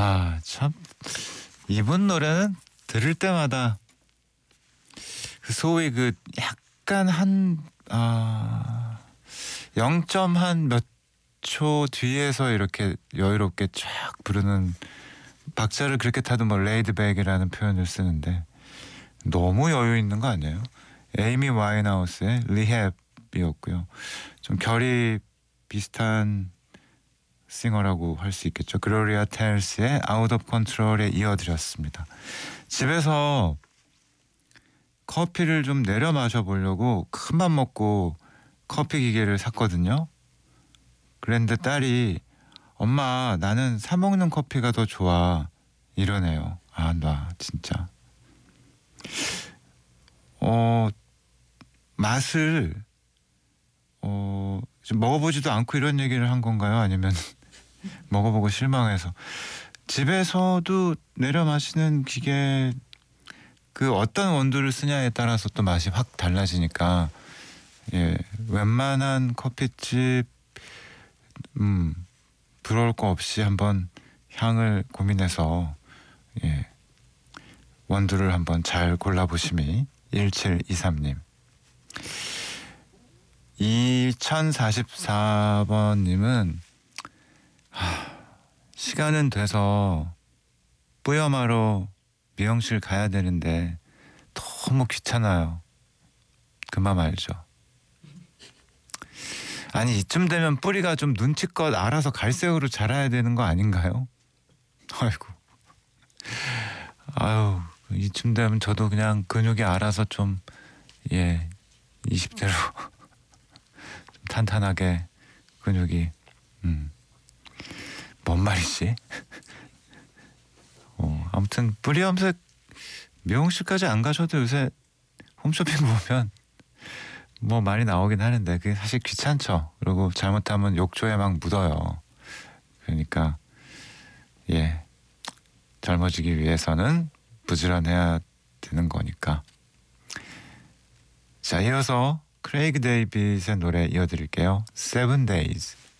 참 이분 노래는 들을 때마다 그 소위 그 약간 한 0점 한 몇 초 뒤에서 이렇게 여유롭게 쫙 부르는 박자를 그렇게 타도 뭐 레이드백이라는 표현을 쓰는데 너무 여유 있는 거 아니에요? 에이미 와인하우스의 리헵이었고요. 좀 결이 비슷한 싱어라고 할 수 있겠죠. 글로리아 텔스의 아웃 오브 컨트롤에 이어드렸습니다. 집에서 커피를 좀 내려 마셔보려고 큰맘 먹고 커피 기계를 샀거든요. 그런데 딸이 엄마 나는 사 먹는 커피가 더 좋아 이러네요. 나 진짜 맛을 좀 먹어보지도 않고 이런 얘기를 한 건가요? 아니면 먹어보고 실망해서. 집에서도 내려 마시는 기계 그 어떤 원두를 쓰냐에 따라서 또 맛이 확 달라지니까 웬만한 커피집 부러울 거 없이 한번 향을 고민해서 원두를 한번 잘 골라보심이. 1723님 2044번님은 시간은 돼서 뿌염하러 미용실 가야 되는데 너무 귀찮아요. 그 맘 알죠? 아니 이쯤 되면 뿌리가 좀 눈치껏 알아서 갈색으로 자라야 되는 거 아닌가요? 아유 이쯤 되면 저도 그냥 근육이 알아서 좀 20대로 좀 탄탄하게 근육이 뭔 말이지? 아무튼 뿌리 염색 미용실까지 안 가셔도 요새 홈쇼핑 보면 뭐 많이 나오긴 하는데 그게 사실 귀찮죠. 그리고 잘못하면 욕조에 막 묻어요. 그러니까 젊어지기 위해서는 부지런해야 되는 거니까. 자, 이어서 크레이그 데이빗의 노래 이어드릴게요. Seven Days.